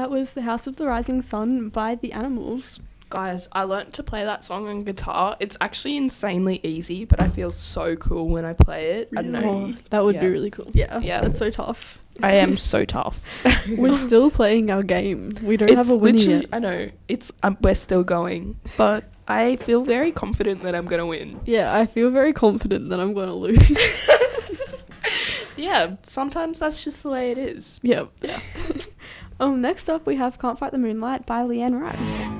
that was The House of the Rising Sun by The Animals. Guys, I learnt to play that song on guitar. It's actually insanely easy, but I feel so cool when I play it. I don't know. Oh, that would be Yeah. really cool. Yeah, Yeah. that's so tough. I am so tough. We're still playing our game. We don't have a winner yet. I know. It's we're still going, but I feel very confident that I'm going to win. Yeah, I feel very confident that I'm going to lose. Yeah, sometimes that's just the way it is. Yeah. Next up we have Can't Fight the Moonlight by Leanne Rimes.